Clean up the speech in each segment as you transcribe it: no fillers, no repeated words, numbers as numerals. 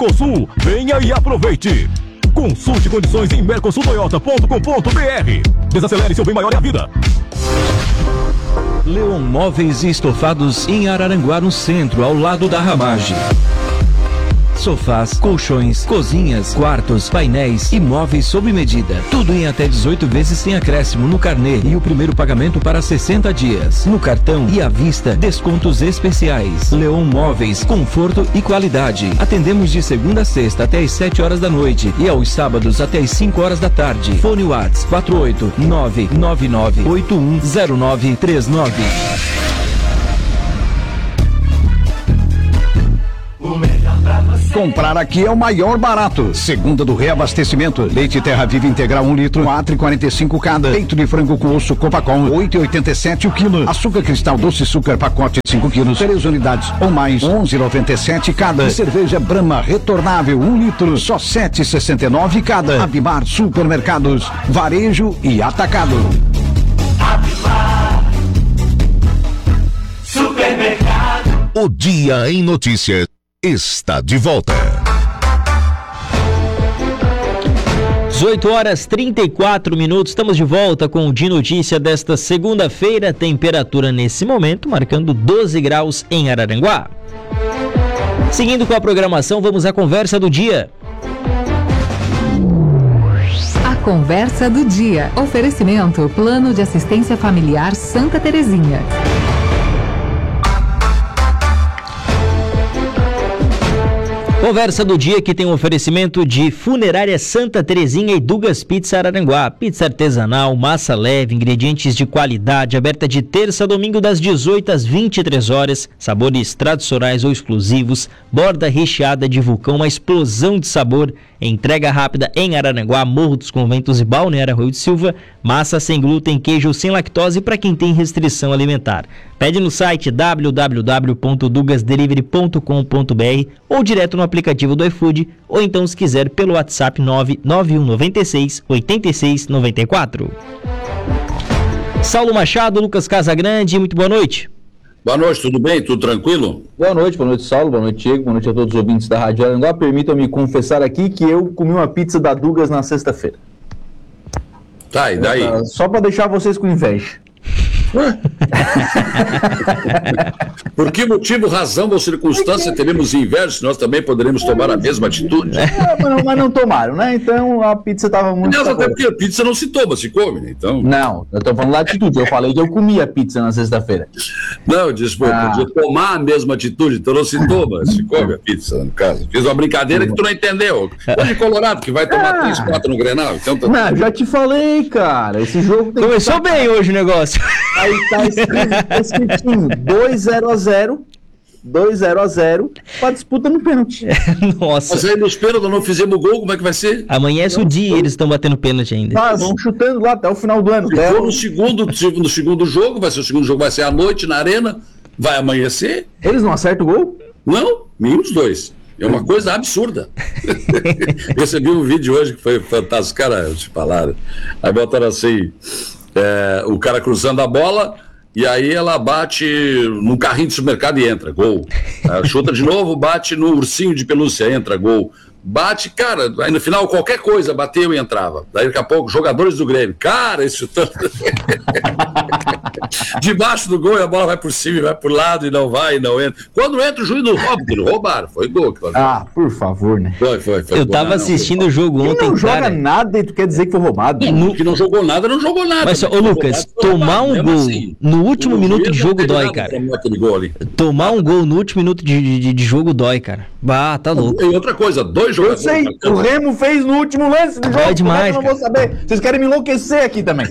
Mercosul. Venha e aproveite. Consulte condições em mercosultoyota.com.br. Desacelere seu bem maior é a vida. Leon Móveis e Estofados em Araranguá, no centro, ao lado da Ramage. Sofás, colchões, cozinhas, quartos, painéis e móveis sob medida. Tudo em até 18 vezes sem acréscimo no carnê e o primeiro pagamento para 60 dias. No cartão e à vista, descontos especiais. Leon Móveis, conforto e qualidade. Atendemos de segunda a sexta até às 7 horas da noite e aos sábados até às 5 horas da tarde. Fone WhatsApp 48999810939. Comprar aqui é o maior barato. Segunda do reabastecimento. Leite Terra Viva Integral 1 litro, 4,45 cada. Peito de frango com osso Copacom, 8,87 o quilo. Açúcar Cristal Doce Açúcar pacote 5 quilos, 3 unidades ou mais, 11,97 cada. E cerveja Brahma Retornável 1 litro, só 7,69 cada. Abimar Supermercados, Varejo e Atacado. Abimar Supermercado. O Dia em Notícias está de volta. 18h34, estamos de volta com o Dia Notícia desta segunda-feira. Temperatura nesse momento marcando 12 graus em Araranguá. Seguindo com a programação, vamos à conversa do dia. A conversa do dia. Oferecimento Plano de Assistência Familiar Santa Terezinha. Conversa do dia que tem um oferecimento de Funerária Santa Terezinha e Dugas Pizza Araranguá. Pizza artesanal, massa leve, ingredientes de qualidade, aberta de terça a domingo das 18 às 23 horas, sabores tradicionais ou exclusivos, borda recheada de vulcão, uma explosão de sabor, entrega rápida em Araranguá, Morro dos Conventos e Balneário Arroio de Silva, massa sem glúten, queijo sem lactose para quem tem restrição alimentar. Pede no site www.dugasdelivery.com.br ou direto no aplicativo do iFood, ou então se quiser pelo WhatsApp 99196 8694. Saulo Machado, Lucas Casagrande, muito boa noite. Boa noite, tudo bem? Tudo tranquilo? Boa noite, Saulo, boa noite, Diego, boa noite a todos os ouvintes da Rádio Araranguá. Permitam-me confessar aqui que eu comi uma pizza da Dugas na sexta-feira. Tá, e daí? Só para deixar vocês com inveja. Por que motivo, razão ou circunstância teremos inveja se nós também poderemos tomar a mesma atitude? Mas não tomaram, né? Então a pizza estava muito... Aliás, até porque a pizza não se toma, se come, né? Então... Não, eu tô falando da atitude. Eu falei que eu comi a pizza na sexta-feira. Não, eu disse, podia tomar a mesma atitude, então não se toma, se come a pizza, no caso. Fiz uma brincadeira que tu não entendeu. Hoje Colorado, que vai tomar 3, 4 no Grenal. Então tá... Não, já te falei, cara. Esse jogo tem começou bem hoje o negócio. Aí tá escritinho 2-0-0, pra disputa no pênalti. Nossa. Mas aí nos pênaltis não fizemos gol, como é que vai ser? Amanhece o dia e eles estão batendo pênalti ainda. Vão chutando lá até o final do ano. Se for no segundo jogo, o segundo jogo vai ser à noite na arena, vai amanhecer. Eles não acertam o gol? Não, nenhum dos dois. É uma coisa absurda. Recebi um vídeo hoje que foi fantástico. Os caras te falaram. Aí botaram assim, o cara cruzando a bola, e aí ela bate num carrinho de supermercado e entra, gol. Chuta de novo, bate no ursinho de pelúcia, entra, gol. Bate, cara, aí no final qualquer coisa bateu e entrava. Daí daqui a pouco, jogadores do Grêmio, cara, esse chutando debaixo do gol e a bola vai por cima, vai por lado e não entra. Quando entra o juiz não rouba, porque não roubaram, foi gol. Por favor, né? Foi. Eu tava assistindo o jogo ontem, não joga cara. nada e tu quer dizer que foi roubado? Que não jogou nada, não jogou nada. Mas, ô Lucas, tomar um gol no último minuto de jogo dói, cara. Tomar um gol no último minuto de jogo dói, cara. Bah, tá louco. E outra coisa, 2 jogadores. Eu sei, o Remo fez no último lance do jogo. É demais, eu não vou saber. Vocês querem me enlouquecer aqui também.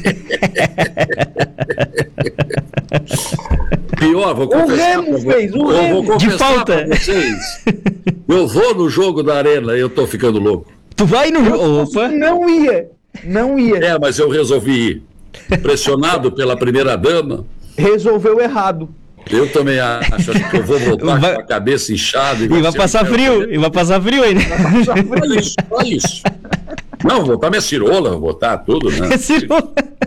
Pior, vou confessar. O Remo fez, de falta. Eu vou no jogo da Arena e eu tô ficando louco. Tu vai no jogo? Opa. Não ia. Mas eu resolvi ir. Pressionado pela primeira dama. Resolveu errado. Eu também acho que eu vou voltar com a cabeça inchada. E vai passar frio, ainda. Olha isso. Não, vou botar minha cirola, vou botar tudo, né? Cirola.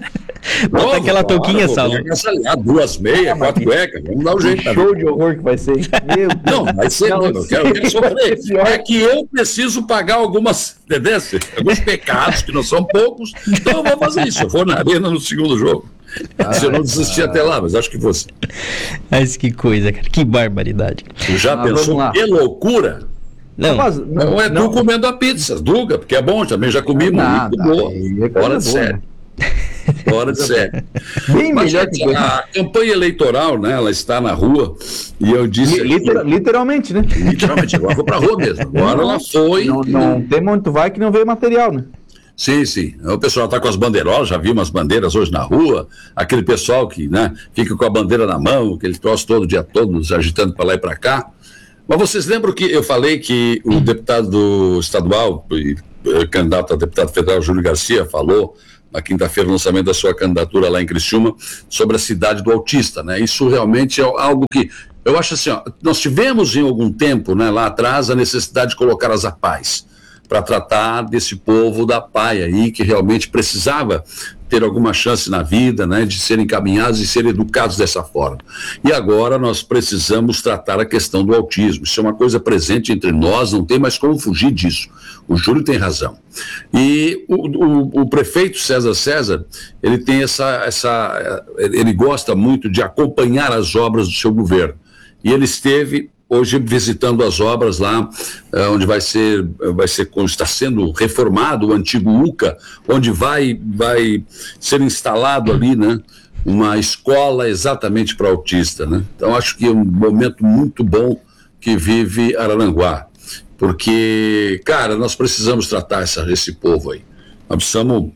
Bota aquela touquinha, Saulo. Duas meias, 4 cuecas, vamos dar um jeito. Show de horror que vai ser. Meu Deus. Não, vai ser, eu quero sofrer. É que eu preciso pagar alguns pecados, que não são poucos, então eu vou fazer isso. Eu vou na arena no segundo jogo. Se eu não desistir até lá, mas acho que fosse. Mas que coisa, cara, que barbaridade. Tu já pensou que loucura? Não é tu comendo a pizza, Duga, porque é bom, também já comi muito boa. Fora de sério. Fora de sério. Bem mas, melhor gente, a campanha eleitoral, né, ela está na rua, e eu disse... Literalmente, né? Literalmente, agora vou pra rua mesmo. Agora ela foi... Não tem muito vai que não veio material, né? Sim. O pessoal está com as bandeirolas, já vi umas bandeiras hoje na rua, aquele pessoal que, né, fica com a bandeira na mão, aquele troço todo o dia todo, agitando para lá e para cá. Mas vocês lembram que eu falei que o deputado estadual e candidato a deputado federal, Júlio Garcia, falou na quinta-feira, no lançamento da sua candidatura lá em Criciúma, sobre a cidade do autista, né? Isso realmente é algo que, eu acho assim, ó, nós tivemos em algum tempo, né, lá atrás, a necessidade de colocar as APAES, para tratar desse povo da PAI aí, que realmente precisava ter alguma chance na vida, né, de serem encaminhados e serem educados dessa forma. E agora nós precisamos tratar a questão do autismo. Isso é uma coisa presente entre nós, não tem mais como fugir disso. O Júlio tem razão. E o prefeito César, ele tem ele gosta muito de acompanhar as obras do seu governo. E ele esteve hoje visitando as obras lá, onde está sendo reformado o antigo UCA, onde vai ser instalado ali, né, uma escola exatamente para autista, né? Então acho que é um momento muito bom que vive Araranguá, porque, cara, nós precisamos tratar esse povo aí. Nós precisamos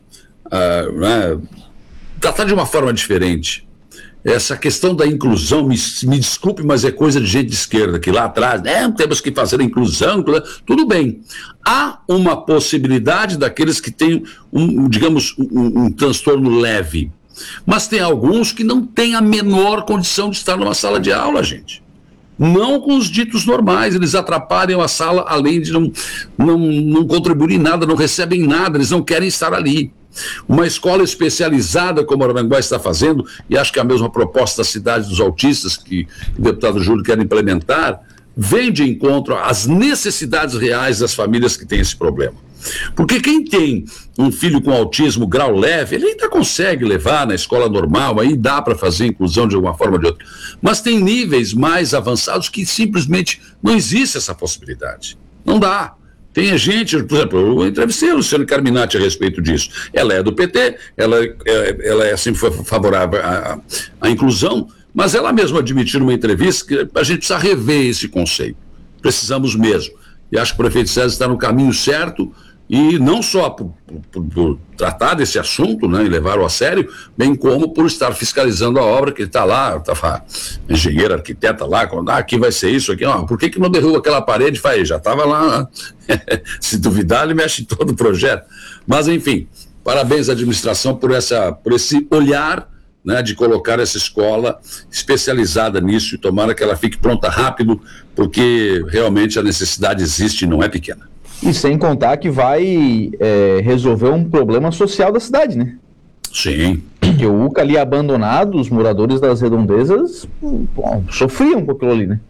tratar de uma forma diferente. Essa questão da inclusão, me desculpe, mas é coisa de gente de esquerda, que lá atrás, temos que fazer a inclusão, tudo bem. Há uma possibilidade daqueles que têm, um transtorno leve, mas tem alguns que não têm a menor condição de estar numa sala de aula, gente. Não com os ditos normais, eles atrapalham a sala, além de não contribuírem em nada, não recebem nada, eles não querem estar ali. Uma escola especializada como Araranguá está fazendo, e acho que a mesma proposta da cidade dos autistas que o deputado Júlio quer implementar, vem de encontro às necessidades reais das famílias que têm esse problema. Porque quem tem um filho com autismo grau leve, ele ainda consegue levar na escola normal, aí dá para fazer inclusão de uma forma ou de outra. Mas tem níveis mais avançados que simplesmente não existe essa possibilidade. Não dá. Tem gente, por exemplo, eu entrevistei a Luciane Carminati a respeito disso. Ela é do PT, ela sempre foi favorável à inclusão, mas ela mesma admitiu numa entrevista que a gente precisa rever esse conceito. Precisamos mesmo. E acho que o prefeito César está no caminho certo, e não só por tratar desse assunto, né, e levar-o a sério, bem como por estar fiscalizando a obra, que ele está lá, estava engenheiro, arquiteta lá, aqui vai ser isso, aqui, por que não derruba aquela parede? Já estava lá, se duvidar ele mexe em todo o projeto. Mas enfim, parabéns à administração por esse olhar, né, de colocar essa escola especializada nisso, e tomara que ela fique pronta rápido, porque realmente a necessidade existe e não é pequena. E sem contar que vai resolver um problema social da cidade, né? Sim. Porque o UCA ali abandonado, os moradores das redondezas sofriam com aquilo ali, né?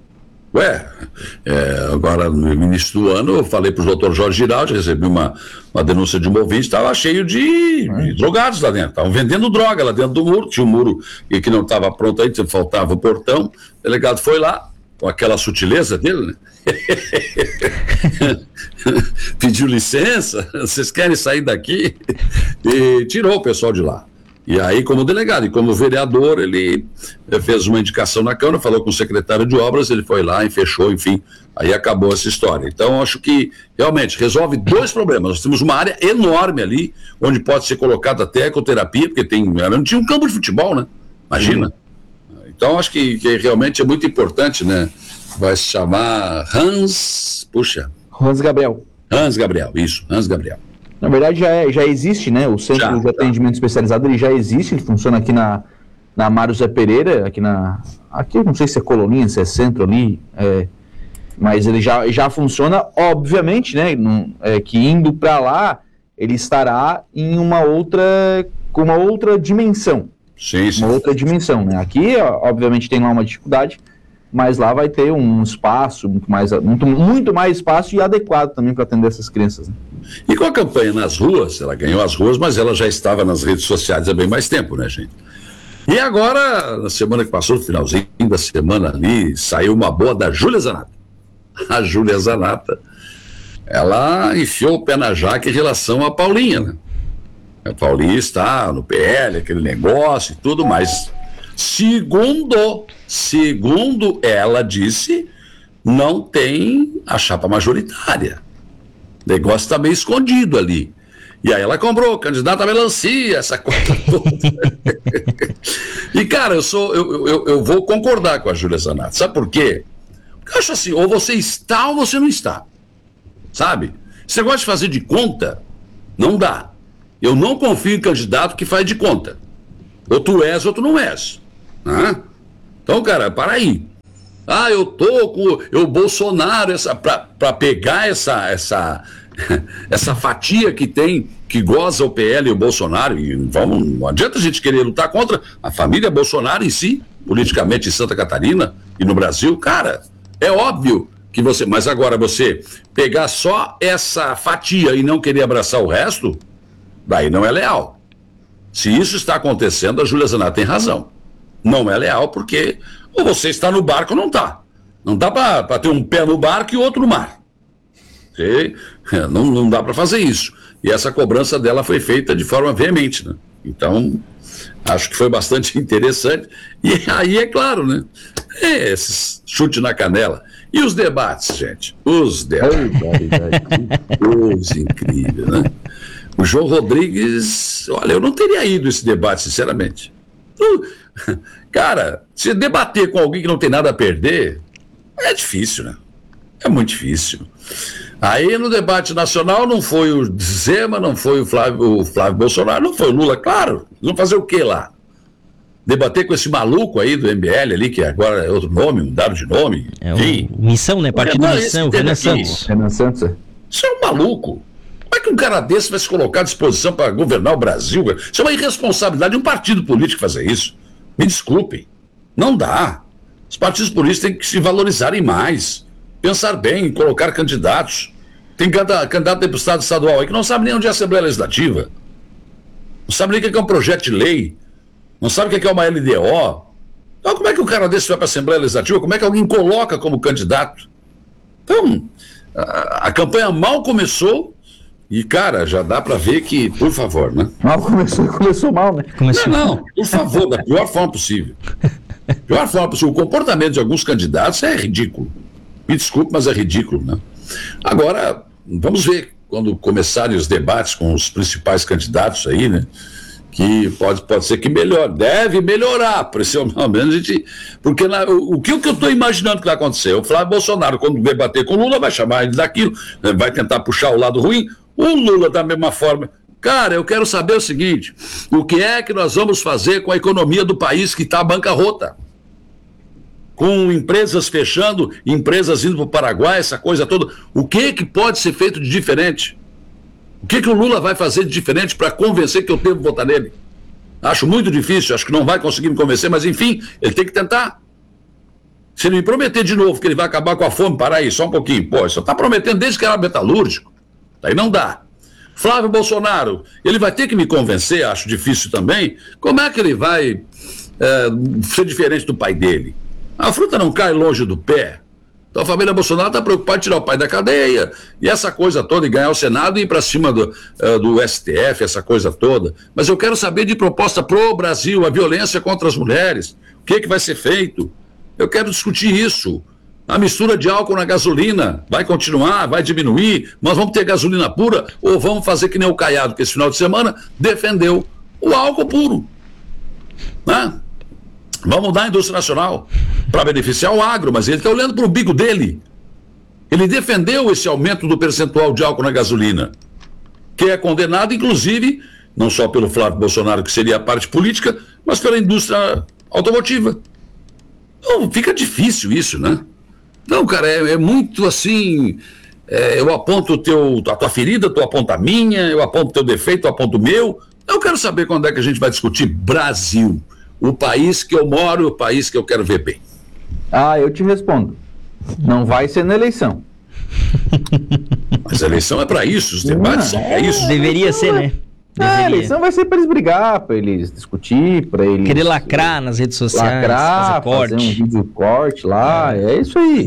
Agora no início do ano eu falei para o doutor Jorge Giraldi, recebi uma denúncia de um ouvinte, estava cheio de drogados lá dentro, estavam vendendo droga lá dentro do muro, tinha um muro que não estava pronto aí, faltava o portão, o delegado foi lá, com aquela sutileza dele, né? Pediu licença, vocês querem sair daqui? E tirou o pessoal de lá. E aí, como delegado e como vereador, ele fez uma indicação na Câmara, falou com o secretário de obras, ele foi lá e fechou, enfim, aí acabou essa história. Então, acho que realmente resolve dois problemas. Nós temos uma área enorme ali, onde pode ser colocada até ecoterapia, porque não tinha um campo de futebol, né? Imagina. Então, acho que realmente é muito importante, né? Vai se chamar Hans Gabriel, isso, Hans Gabriel. Na verdade, já existe, né? O Centro de Atendimento Especializado, ele já existe, ele funciona aqui na Mário Zé Pereira, aqui eu não sei se é Coloninha, se é centro ali, mas ele já funciona, obviamente, né? Que indo para lá, ele estará em uma outra com uma outra dimensão. Sim. Uma outra dimensão, né? Aqui, obviamente, tem lá uma dificuldade, mas lá vai ter um espaço muito mais espaço e adequado também para atender essas crianças. Né? E com a campanha nas ruas, ela ganhou as ruas, mas ela já estava nas redes sociais há bem mais tempo, né, gente? E agora, na semana que passou, no finalzinho da semana ali, saiu uma boa da Júlia Zanata. A Júlia Zanata, ela enfiou o pé na jaca em relação à Paulinha, né? A Paulinha está no PL, aquele negócio e tudo, mas segundo ela disse, não tem a chapa majoritária. O negócio está meio escondido ali. E aí ela comprou candidata a melancia, essa coisa toda. E, cara, eu vou concordar com a Júlia Zanata. Sabe por quê? Porque eu acho assim, ou você está ou você não está. Sabe? Esse negócio de fazer de conta, não dá. Eu não confio em candidato que faz de conta. Ou tu és ou tu não és. Então, cara, para aí. Eu tô com o Bolsonaro para pegar essa fatia que tem, que goza o PL e o Bolsonaro, e não adianta a gente querer lutar contra a família Bolsonaro em si, politicamente em Santa Catarina e no Brasil. Cara, é óbvio que mas agora você pegar só essa fatia e não querer abraçar o resto, daí não é leal. Se isso está acontecendo, a Júlia Zanata tem razão. Não é leal porque ou você está no barco ou não está. Não dá para ter um pé no barco e outro no mar. Não dá para fazer isso. E essa cobrança dela foi feita de forma veemente, né? Então, acho que foi bastante interessante. E aí, é claro, né? Esse chute na canela. E os debates, gente? Os debates. Coisa incrível, né? O João Rodrigues, olha, eu não teria ido esse debate, sinceramente. Cara, se debater com alguém que não tem nada a perder, é difícil, né? É muito difícil. Aí no debate nacional não foi o Zema, não foi o Flávio Bolsonaro, não foi o Lula, claro. Vão fazer o que lá? Debater com esse maluco aí do MBL ali, que agora é outro nome, mudaram de nome. Missão, né? Partido Missão, Renan Santos. Isso é um maluco. Como é que um cara desse vai se colocar à disposição para governar o Brasil? Isso é uma irresponsabilidade de um partido político fazer isso. Me desculpem. Não dá. Os partidos políticos têm que se valorizarem mais. Pensar bem, colocar candidatos. Tem candidato a deputado estadual aí que não sabe nem onde é a Assembleia Legislativa. Não sabe nem o que é um projeto de lei. Não sabe o que é uma LDO. Então como é que um cara desse vai para a Assembleia Legislativa? Como é que alguém coloca como candidato? Então, a campanha mal começou e, cara, já dá para ver que, por favor, né? Mal começou mal, né? Não, por favor, da pior forma possível. Pior forma possível. O comportamento de alguns candidatos é ridículo. Me desculpe, mas é ridículo, né? Agora, vamos ver quando começarem os debates com os principais candidatos aí, né? Que pode ser que melhore, deve melhorar, pelo menos a gente, porque o que eu estou imaginando que vai acontecer? O Flávio Bolsonaro, quando debater com o Lula, vai chamar ele daquilo, vai tentar puxar o lado ruim, o Lula da mesma forma. Cara, eu quero saber o seguinte, o que é que nós vamos fazer com a economia do país que está à bancarrota? Com empresas fechando, empresas indo para o Paraguai, essa coisa toda, o que pode ser feito de diferente? O que o Lula vai fazer de diferente para convencer que eu devo votar nele? Acho muito difícil, acho que não vai conseguir me convencer, mas enfim, ele tem que tentar. Se ele me prometer de novo que ele vai acabar com a fome, para aí, só um pouquinho. Pô, só está prometendo desde que era metalúrgico. Daí não dá. Flávio Bolsonaro, ele vai ter que me convencer, acho difícil também, como é que ele vai ser diferente do pai dele? A fruta não cai longe do pé. Então a família Bolsonaro está preocupada em tirar o pai da cadeia, e essa coisa toda, e ganhar o Senado e ir para cima do STF, essa coisa toda. Mas eu quero saber de proposta pro Brasil, a violência contra as mulheres, o que vai ser feito? Eu quero discutir isso. A mistura de álcool na gasolina vai continuar, vai diminuir, nós vamos ter gasolina pura, ou vamos fazer que nem o Caiado, que esse final de semana defendeu o álcool puro, né? Vamos mudar a indústria nacional para beneficiar o agro, mas ele está olhando para o bico dele. Ele defendeu esse aumento do percentual de álcool na gasolina, que é condenado, inclusive, não só pelo Flávio Bolsonaro, que seria a parte política, mas pela indústria automotiva. Então, fica difícil isso, né? Então, cara, é muito assim, eu aponto a tua ferida, tu aponta a minha, eu aponto o teu defeito, tu aponta o meu. Eu quero saber quando é que a gente vai discutir Brasil, o país que eu moro, o país que eu quero ver bem. Eu te respondo. Não vai ser na eleição. Mas a eleição é para isso, os debates são para isso. Deveria ser, né? A eleição vai ser para eles brigar, para eles discutir, para eles... Querer lacrar nas redes sociais, fazer um vídeo corte lá, é isso aí.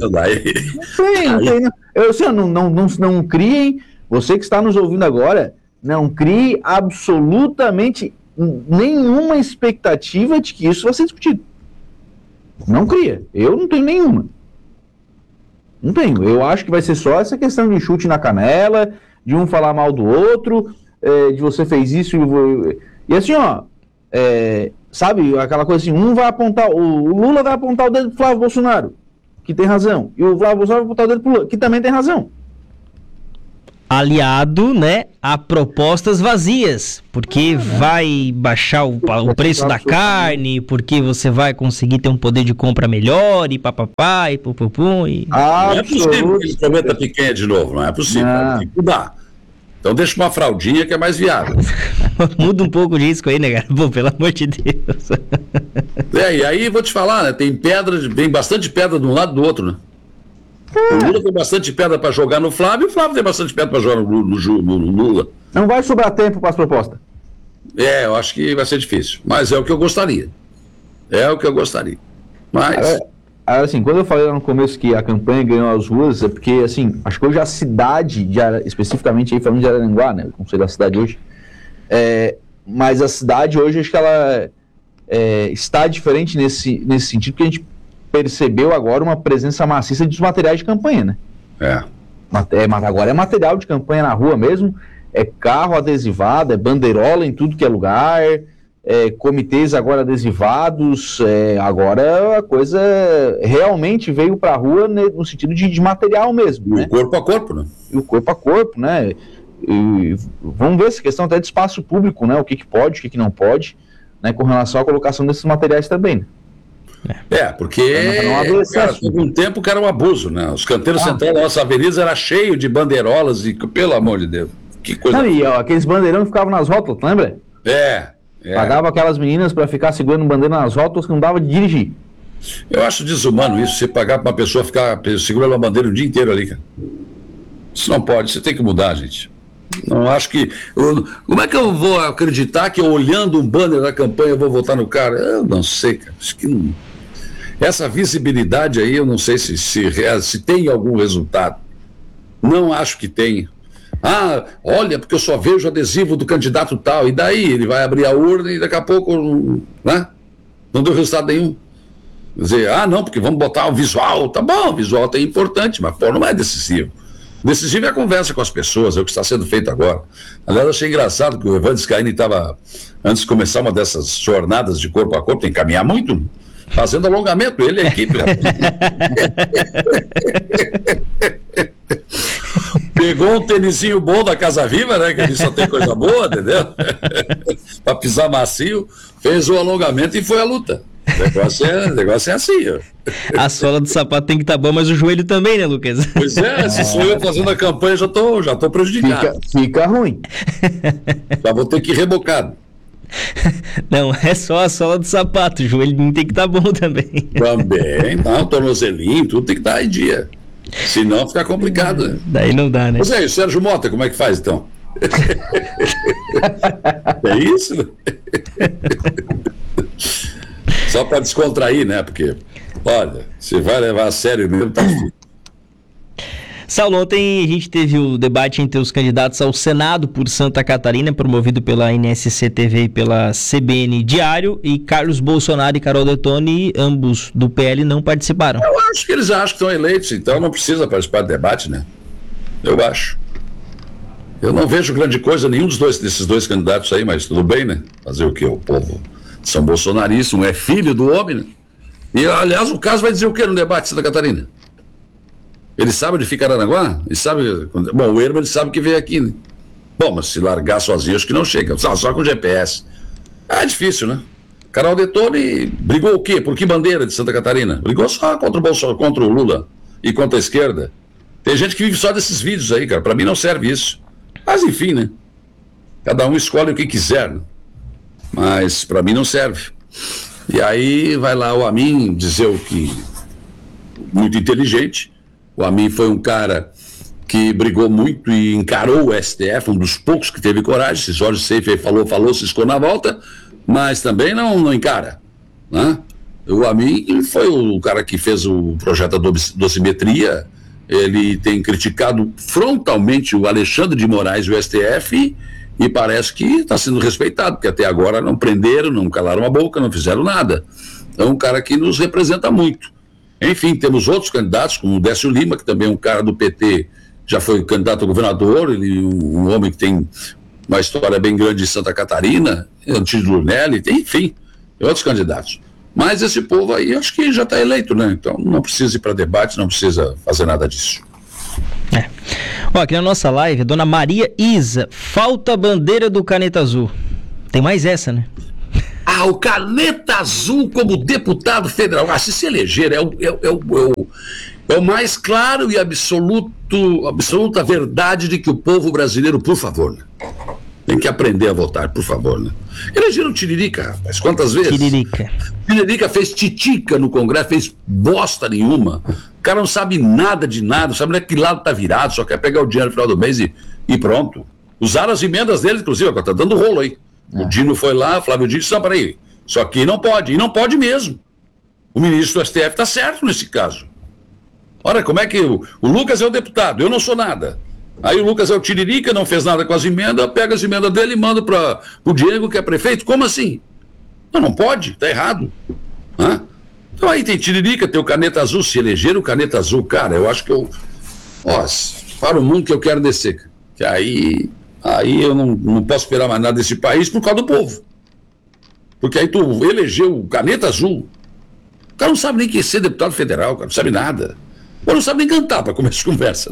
Não criem, você que está nos ouvindo agora, não crie absolutamente nenhuma expectativa de que isso vai ser discutido. Não cria, eu não tenho nenhuma. Não tenho, eu acho que vai ser só essa questão de chute na canela, de um falar mal do outro, de você fez isso e assim, sabe, aquela coisa assim, um vai apontar, o Lula vai apontar o dedo pro Flávio Bolsonaro, que tem razão, e o Flávio Bolsonaro vai apontar o dedo pro Lula, que também tem razão. Aliado, né, a propostas vazias, porque vai baixar o preço da carne, porque você vai conseguir ter um poder de compra melhor, e papapá, e pupupum, e... Não é possível que ele prometa picanha de novo, não é possível, tem que mudar. Então deixa uma fraldinha que é mais viável. Muda um pouco disso aí, né, cara? Pô, pelo amor de Deus. E aí vou te falar, né, tem bastante pedra de um lado e do outro, né? O Lula tem bastante pedra para jogar no Flávio, e o Flávio tem bastante pedra para jogar no Lula. Não vai sobrar tempo para as propostas. Eu acho que vai ser difícil, mas é o que eu gostaria. Mas... Assim, quando eu falei lá no começo que a campanha ganhou as ruas, é porque, assim, acho que hoje a cidade, especificamente aí falando de Araranguá, né, o conselho da cidade hoje, mas a cidade hoje, acho que ela está diferente nesse sentido, porque a gente percebeu agora uma presença maciça dos materiais de campanha, né? Mas agora é material de campanha na rua mesmo, é carro adesivado, é bandeirola em tudo que é lugar, comitês agora adesivados, agora a coisa realmente veio para a rua, né, no sentido de material mesmo. Né? O corpo a corpo, né? E o corpo a corpo, né? E vamos ver essa questão até de espaço público, né? O que pode, o que não pode, né? Com relação à colocação desses materiais também. Porque teve um tempo que era um abuso, né? Os canteiros centrais da nossa avenida era cheio de bandeirolas e, pelo amor de Deus, que coisa... Não, e aqueles bandeirão que ficavam nas rótulas, lembra? Pagava aquelas meninas para ficar segurando bandeira nas rótulas que não dava de dirigir. Eu acho desumano isso, você pagar para uma pessoa ficar segurando uma bandeira o dia inteiro ali, cara. Isso não pode, você tem que mudar, gente. Não acho que... Como é que eu vou acreditar que olhando um banner da campanha eu vou votar no cara? Eu não sei, cara. Acho que não... Essa visibilidade aí, eu não sei se tem algum resultado. Não acho que tenha. Olha, porque eu só vejo adesivo do candidato tal, e daí ele vai abrir a urna e daqui a pouco, né? Não deu resultado nenhum. Quer dizer, não, porque vamos botar o visual, tá bom, o visual é importante, mas não é decisivo. Decisivo é a conversa com as pessoas, é o que está sendo feito agora. Aliás, eu achei engraçado que o Evandro Scaini estava, antes de começar uma dessas jornadas de corpo a corpo, tem que caminhar muito, fazendo alongamento, ele e a equipe. Pegou um tênisinho bom da Casa Viva, né? Que ali só tem coisa boa, entendeu? Para pisar macio, fez o alongamento e foi a luta. O negócio é assim, ó. A sola do sapato tem que estar boa, mas o joelho também, né, Lucas? Pois se sou eu fazendo a campanha, já tô prejudicado. Fica ruim. Já vou ter que ir rebocado. Não, é só a sola do sapato, o joelho tem que estar bom também. Também, não, tornozelinho, tudo tem que estar em dia. Senão fica complicado, né? Daí não dá, né? Pois o Sérgio Mota, como é que faz, então? É isso, né? Só para descontrair, né? Porque, olha, você vai levar a sério mesmo, tá difícil. Saulo, ontem a gente teve o debate entre os candidatos ao Senado por Santa Catarina, promovido pela NSC TV e pela CBN Diário, e Carlos Bolsonaro e Carol Detoni, ambos do PL, não participaram. Eu acho que eles acham que estão eleitos, então não precisa participar do debate, né? Eu acho. Eu não vejo grande coisa nenhum desses dois candidatos aí, mas tudo bem, né? Fazer o quê? O povo são bolsonaristas, um é filho do homem, né? E, aliás, o caso vai dizer o quê no debate de Santa Catarina? Ele sabe onde fica Araranguá? Ele sabe... Bom, o Erma ele sabe que veio aqui, né? Bom, mas se largar sozinho, acho que não chega. Só com GPS. É difícil, né? Carol Detoni brigou o quê? Por que bandeira de Santa Catarina? Brigou só contra o Bolsonaro, contra o Lula e contra a esquerda. Tem gente que vive só desses vídeos aí, cara. Pra mim não serve isso. Mas enfim, né? Cada um escolhe o que quiser, né? mas para mim não serve. E aí vai lá o Amin dizer o que... Muito inteligente. O Amin foi um cara que brigou muito e encarou o STF, um dos poucos que teve coragem. Se Jorge Seife falou, ciscou na volta, mas também não encara, né? O Amin foi o cara que fez o projeto da dosimetria. Ele tem criticado frontalmente o Alexandre de Moraes e o STF e parece que está sendo respeitado, porque até agora não prenderam, não calaram a boca, não fizeram nada. Então, um cara que nos representa muito. Enfim, temos outros candidatos, como o Décio Lima, que também é um cara do PT, já foi candidato a governador, ele um homem que tem uma história bem grande em Santa Catarina, Antídio Lurnelli, enfim, tem outros candidatos. Mas esse povo aí, acho que já está eleito, né? Então não precisa ir para debate, não precisa fazer nada disso. Ó, aqui na nossa live, a dona Maria Isa, falta a bandeira do Caneta Azul. Tem mais essa, né? Ah, o Caneta Azul como deputado federal. Ah, se eleger é o mais claro e absoluta verdade de que o povo brasileiro, por favor, né? Tem que aprender a votar, por favor, né? Elegeram Tiririca, rapaz, quantas vezes? Tiririca fez titica no Congresso, fez bosta nenhuma. O cara não sabe nada de nada, não sabe nem que lado tá virado, só quer pegar o dinheiro no final do mês e pronto. Usaram as emendas dele, inclusive, agora tá dando rolo aí. O Dino foi lá, Flávio Dino disse, não, peraí, só que não pode, e não pode mesmo. O ministro do STF tá certo nesse caso. Olha, como é que o Lucas é o deputado, eu não sou nada. Aí o Lucas é o Tiririca, não fez nada com as emendas, pega as emendas dele e manda para o Diego, que é prefeito. Como assim? Não pode, tá errado. Hã? Então aí tem Tiririca, tem o Caneta Azul, se eleger o Caneta Azul, cara, eu acho que para o mundo que eu quero descer. Que aí eu não posso esperar mais nada desse país por causa do povo. Porque aí tu elegeu o Caneta Azul, o cara não sabe nem que ser deputado federal, cara, não sabe nada. Ou não sabe nem cantar para começar a conversa.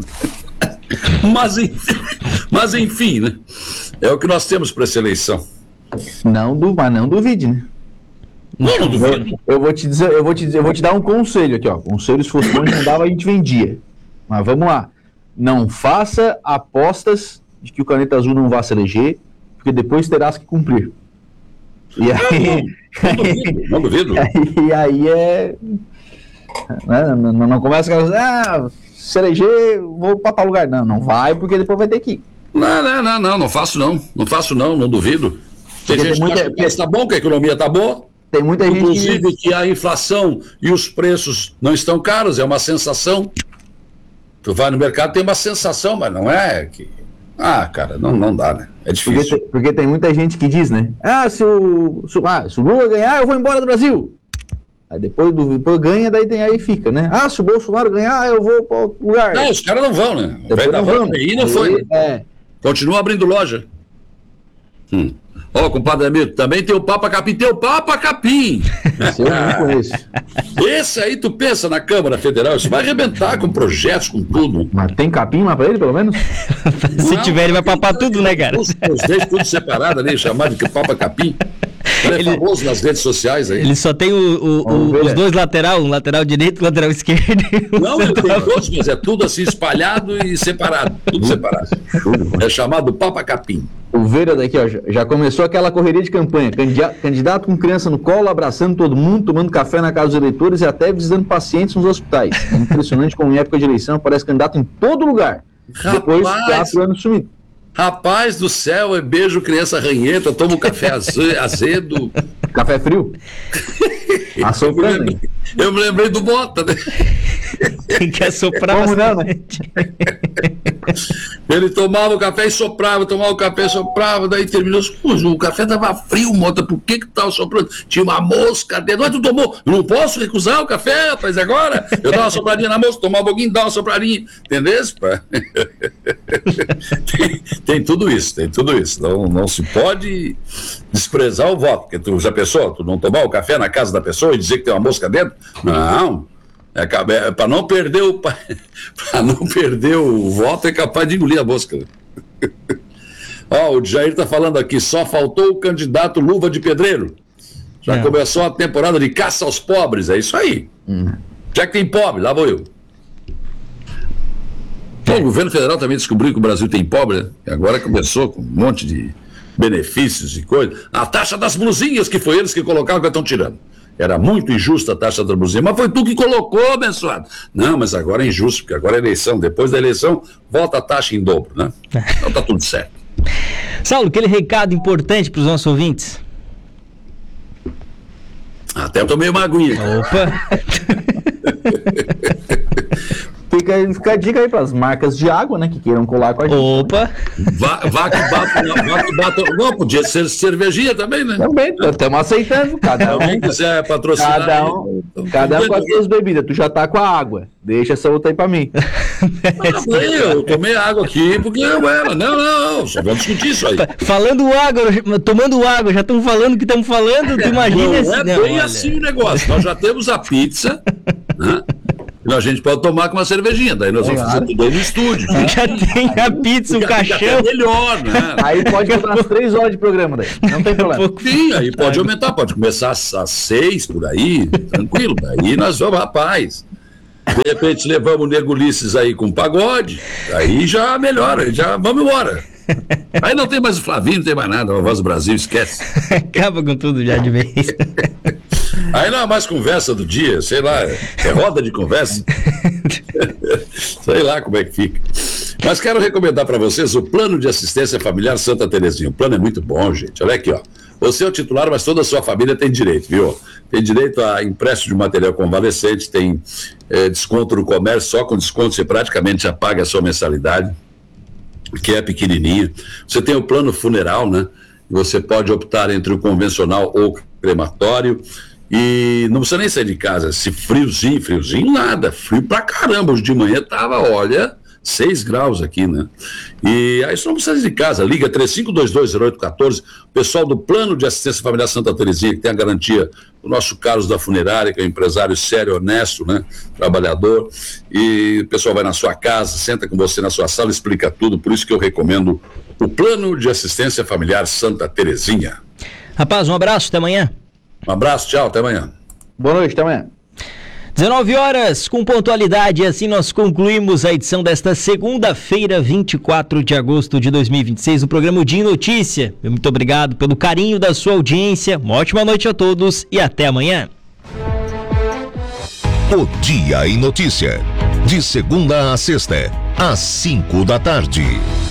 Mas enfim, né? É o que nós temos para essa eleição. Mas não duvide, né? Não duvido. Eu vou te dar um conselho aqui, ó. Conselho, se fosse bom, mandava, a gente vendia. Mas vamos lá. Não faça apostas de que o Caneta Azul não vai se eleger, porque depois terás que cumprir. E aí... Não duvido. E aí é... Não começa a se eleger, vou para tal lugar. Não vai, porque depois vai ter que ir. Não faço não duvido. Tem gente que acha que está bom, que a economia está boa. Tem muita gente inclusive que a inflação e os preços não estão caros, é uma sensação. Tu vai no mercado, tem uma sensação, mas não é que... cara, não dá, né? É difícil. Porque tem muita gente que diz, né? Se o Lula ganhar, eu vou embora do Brasil. Aí depois ganha, aí fica, né? Se o Bolsonaro ganhar, eu vou para outro lugar. Não, os caras não vão, né? Aí não foi. Continua abrindo loja. Compadre Hamilton, também tem o Papa Capim. Tem o Papa Capim. Esse eu não conheço. Esse aí tu pensa na Câmara Federal, isso vai arrebentar com projetos, com tudo. Mas tem capim lá pra ele, pelo menos? Se tiver, ele vai papar tudo, né, cara? Os dentes tudo separado ali, chamado de Papa Capim. Ele é famoso nas redes sociais aí. Ele só tem os dois lateral, um lateral direito e um lateral esquerdo. Não, ele tem dois, mas é tudo assim espalhado e separado. Tudo separado. É chamado Papa Capim. O Vera daqui, ó, já começou aquela correria de campanha. Candidato com criança no colo, abraçando todo mundo, tomando café na casa dos eleitores e até visitando pacientes nos hospitais. É impressionante como em época de eleição aparece candidato em todo lugar. Depois, 4 anos sumido. Rapaz do céu, beijo criança ranheta, toma um café azedo. Café frio? Assoprando. Eu me lembrei do Bota, né? Tem que assoprar bastante. Ele tomava o café e soprava, daí terminou, o café estava frio, Mota, por que estava soprando? Tinha uma mosca dentro, mas tu tomou, eu não posso recusar o café, rapaz, agora? Eu dava uma sopradinha na mosca, tomava um pouquinho, dava uma sopradinha, entendeu? Tem tudo isso, não se pode desprezar o voto, porque tu já pensou, tu não tomar o café na casa da pessoa e dizer que tem uma mosca dentro? Não. Para não perder o voto, é capaz de engolir a mosca. O Jair está falando aqui, só faltou o candidato Luva de Pedreiro. Já começou a temporada de caça aos pobres, é isso aí. Já que tem pobre, lá vou eu. O governo federal também descobriu que o Brasil tem pobre, né? Agora começou com um monte de benefícios e coisas. A taxa das blusinhas, que foi eles que colocaram, que estão tirando. Era muito injusta a taxa das blusinhas, mas foi tu que colocou, abençoado. Não, mas agora é injusto, porque agora é eleição. Depois da eleição, volta a taxa em dobro, né? Então tá tudo certo. Saulo, aquele recado importante para os nossos ouvintes. Até eu tomei uma aguinha. Opa! Fica a dica aí para as marcas de água, né, que queiram colar com a gente. Opa! Vá que bata. Não, podia ser cervejinha também, né? Também, estamos aceitando. Cada um. Quem quiser patrocinar. Cada um com as suas bebidas. Tu já tá com a água. Deixa essa outra aí pra mim. Eu tomei água aqui porque eu era. Não, só vamos discutir isso aí. Falando água, tomando água, já estão falando o que estamos falando, tu imagina não é bem assim o negócio. Nós já temos a pizza, né? E a gente pode tomar com uma cervejinha, daí nós vamos fazer tudo aí no estúdio. Já tem a pizza, o caixão. É melhor, né? Aí pode botar umas 3 horas de programa daí, não tem problema. Sim, aí pode aumentar, pode começar às 6 por aí, tranquilo. Daí nós vamos, rapaz. De repente levamos o Nego Ulisses aí com pagode, aí já melhora, já vamos embora. Aí não tem mais o Flavinho, não tem mais nada, a Voz do Brasil, esquece. Acaba com tudo já de vez. Aí não é mais conversa do dia, sei lá, é roda de conversa. Sei lá como é que fica. Mas quero recomendar para vocês o Plano de Assistência Familiar Santa Terezinha. O plano é muito bom, gente. Olha aqui, ó. Você é o titular, mas toda a sua família tem direito, viu? Tem direito a empréstimo de material convalescente, tem desconto no comércio, só com desconto você praticamente já paga a sua mensalidade, que é pequenininha. Você tem o plano funeral, né? Você pode optar entre o convencional ou o crematório. E não precisa nem sair de casa. Se friozinho, nada. Frio pra caramba. Hoje de manhã tava, olha, 6 graus aqui, né? E aí você não precisa sair de casa. Liga 35220814. O pessoal do Plano de Assistência Familiar Santa Terezinha, que tem a garantia do nosso Carlos da Funerária, que é um empresário sério, honesto, né? Trabalhador. E o pessoal vai na sua casa, senta com você na sua sala, explica tudo. Por isso que eu recomendo o Plano de Assistência Familiar Santa Terezinha. Rapaz, um abraço, até amanhã. Um abraço, tchau, até amanhã. Boa noite, até amanhã. 19 horas, com pontualidade, assim nós concluímos a edição desta segunda-feira, 24 de agosto de 2026, do programa Dia em Notícia. Muito obrigado pelo carinho da sua audiência, uma ótima noite a todos e até amanhã. O Dia em Notícia, de segunda a sexta, às 5 da tarde.